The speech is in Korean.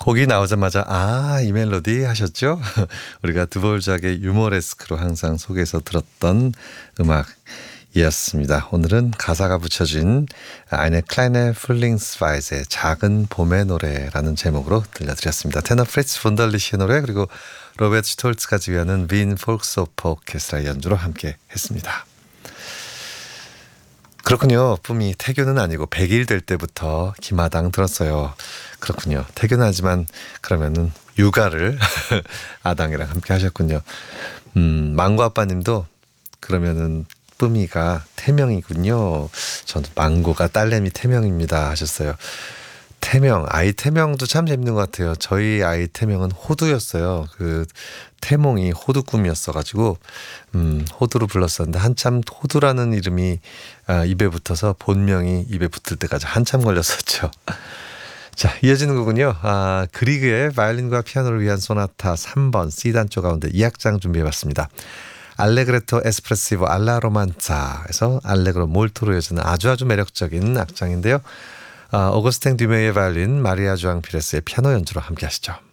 곡이 나오자마자 이 멜로디 하셨죠? 우리가 드볼작의 유머레스크로 항상 소개해서 들었던 음악이었습니다. 오늘은 가사가 붙여진 Eine kleine Frühlingsweise 작은 봄의 노래라는 제목으로 들려드렸습니다. 테너 프리츠 본달리시의 노래 그리고 로베트 슈톨츠가 지휘하는 빈 폴크소프 오케스트라의 연주로 함께 했습니다. 그렇군요. 뿜이 태교는 아니고 100일 될 때부터 기마당 들었어요. 그렇군요. 태교는 하지만 그러면은 육아를 아당이랑 함께 하셨군요. 망고 아빠님도 그러면은 뿜이가 태명이군요. 저는 망고가 딸내미 태명입니다 하셨어요. 태명, 아이 태명도 참 재밌는 것 같아요. 저희 아이 태명은 호두였어요. 그 태몽이 호두 꿈이었어가지고 호두로 불렀었는데 한참 호두라는 이름이 입에 붙어서 본명이 입에 붙을 때까지 한참 걸렸었죠. 자, 이어지는 곡은요. 그리그의 바이올린과 피아노를 위한 소나타 3번 C단조 가운데 2악장 준비해봤습니다. 알레그레토 에스프레시보 알라 로만자에서 알레그로 몰토로 이어지는 아주 매력적인 악장인데요. 오거스탱 듀메의 바이올린, 마리아 주앙 피레스의 피아노 연주로 함께 하시죠.